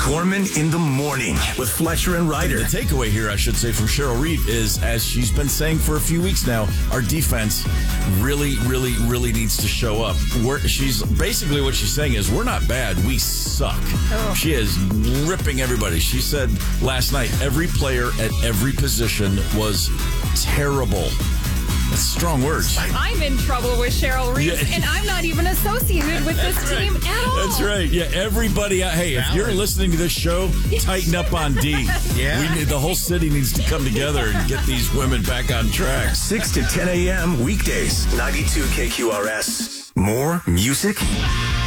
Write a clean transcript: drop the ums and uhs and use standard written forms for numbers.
Gorman in the morning with Fletcher and Ryder. The takeaway here, I should say, from Cheryl Reeve is, as she's been saying for a few weeks now, our defense really, really, really needs to show up. She's basically what she's saying is we're not bad, we suck. Oh. She is ripping everybody. She said last night every player at every position was terrible. That's strong words. I'm in trouble with Cheryl Reeve, and I'm not even associated with this team at all. That's right. Yeah, everybody. Hey, if you're listening to this show, tighten up on D. Yeah. The whole city needs to come together and get these women back on track. 6 to 10 a.m. weekdays. 92 KQRS. More music,